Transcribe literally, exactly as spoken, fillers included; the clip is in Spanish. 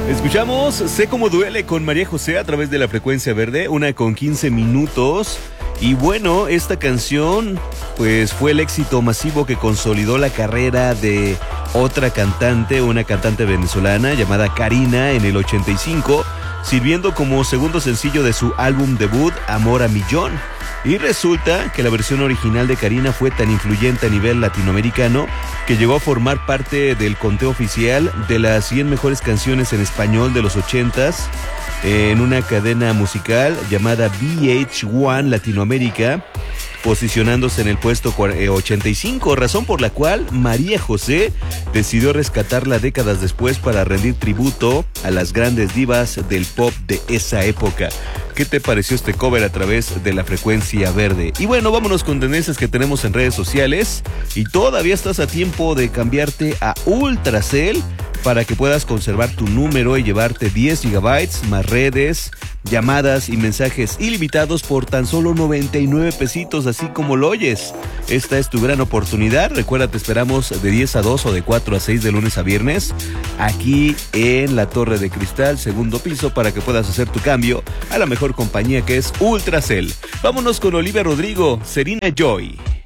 Escuchamos Sé cómo duele con María José a través de la frecuencia verde, una con quince minutos. Y bueno, esta canción pues fue el éxito masivo que consolidó la carrera de otra cantante, una cantante venezolana llamada Karina en el ochenta y cinco, sirviendo como segundo sencillo de su álbum debut Amor a Millón. Y resulta que la versión original de Karina fue tan influyente a nivel latinoamericano que llegó a formar parte del conteo oficial de las cien mejores canciones en español de los ochentas en una cadena musical llamada V H uno Latinoamérica, posicionándose en el puesto ochenta y cinco, razón por la cual María José decidió rescatarla décadas después para rendir tributo a las grandes divas del pop de esa época. ¿Qué te pareció este cover a través de la frecuencia verde? Y bueno, vámonos con tendencias que tenemos en redes sociales. Y todavía estás a tiempo de cambiarte a Ultracel para que puedas conservar tu número y llevarte diez gigabytes más redes, llamadas y mensajes ilimitados por tan solo noventa y nueve pesitos, así como lo oyes. Esta es tu gran oportunidad. Recuerda, te esperamos de diez a dos o de cuatro a seis de lunes a viernes aquí en la Torre de Cristal, segundo piso, para que puedas hacer tu cambio a la mejor compañía, que es Ultracel. Vámonos con Olivia Rodrigo, Serena Joy.